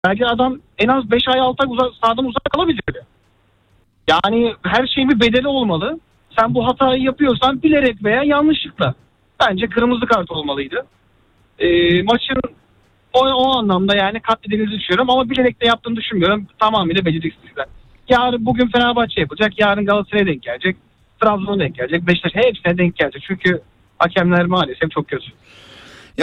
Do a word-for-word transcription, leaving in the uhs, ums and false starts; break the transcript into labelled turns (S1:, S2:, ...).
S1: Belki adam en az beş ay altı ay uzak, sahadan uzak kalabilirdi. Yani her şeyin bir bedeli olmalı. Sen bu hatayı yapıyorsan bilerek veya yanlışlıkla. Bence kırmızı kart olmalıydı. Ee, maçın o, o anlamda yani katledildiğini düşünüyorum ama bilerek de yaptığını düşünmüyorum. Tamamıyla beceriksizlikler. Yarın bugün Fenerbahçe yapacak. Yarın Galatasaray'a denk gelecek. Trabzon'a denk gelecek. Beşiktaş hepsine denk gelecek. Çünkü hakemler maalesef çok kötü.